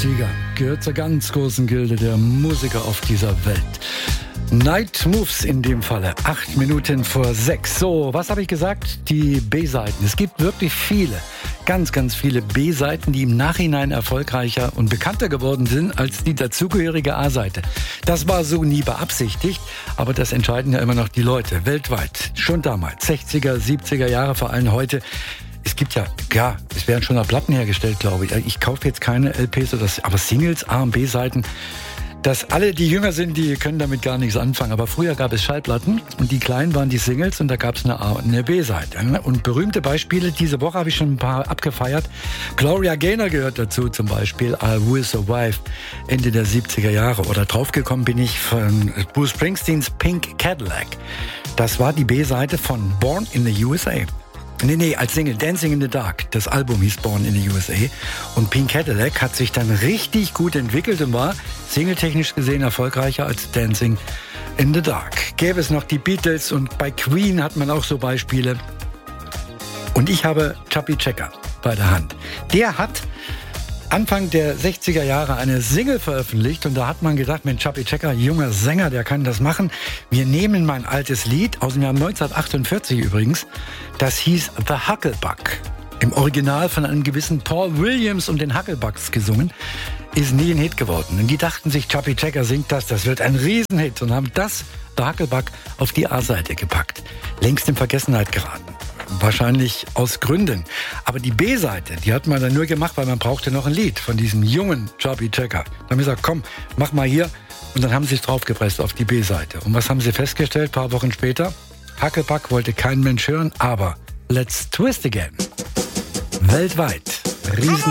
Seeger gehört zur ganz großen Gilde der Musiker auf dieser Welt. Night Moves in dem Falle, 8 Minuten vor 6. So, was habe ich gesagt? Die B-Seiten. Es gibt wirklich viele, ganz viele B-Seiten, die im Nachhinein erfolgreicher und bekannter geworden sind als die dazugehörige A-Seite. Das war so nie beabsichtigt, aber das entscheiden ja immer noch die Leute weltweit. Schon damals, 60er, 70er Jahre, vor allem heute. Es gibt ja, es werden schon noch Platten hergestellt, glaube ich. Ich kaufe jetzt keine LPs, aber Singles, A- und B-Seiten, dass alle, die jünger sind, die können damit gar nichts anfangen. Aber früher gab es Schallplatten und die kleinen waren die Singles und da gab es eine A- und eine B-Seite. Und berühmte Beispiele, diese Woche habe ich schon ein paar abgefeiert. Gloria Gaynor gehört dazu zum Beispiel, I Will Survive, Ende der 70er Jahre. Oder draufgekommen bin ich von Bruce Springsteens Pink Cadillac. Das war die B-Seite von Born in the USA. Nee, als Single Dancing in the Dark. Das Album hieß Born in the USA. Und Pink Cadillac hat sich dann richtig gut entwickelt und war singletechnisch gesehen erfolgreicher als Dancing in the Dark. Gäbe es noch die Beatles und bei Queen hat man auch so Beispiele. Und ich habe Chubby Checker bei der Hand. Der hat Anfang der 60er Jahre eine Single veröffentlicht und da hat man gedacht, Mensch, Chubby Checker, junger Sänger, der kann das machen. Wir nehmen mein altes Lied aus dem Jahr 1948 übrigens. Das hieß The Hucklebuck. Im Original von einem gewissen Paul Williams und den Hucklebucks gesungen. Ist nie ein Hit geworden. Und die dachten sich, Chubby Checker singt das wird ein Riesenhit und haben das, The Hucklebuck, auf die A-Seite gepackt. Längst in Vergessenheit geraten. Wahrscheinlich aus Gründen. Aber die B-Seite, die hat man dann nur gemacht, weil man brauchte noch ein Lied von diesem jungen Chubby Checker. Dann haben wir gesagt, komm, mach mal hier. Und dann haben sie es draufgepresst auf die B-Seite. Und was haben sie festgestellt, ein paar Wochen später? Hucklebuck wollte kein Mensch hören, aber Let's Twist Again. Weltweit. Riesen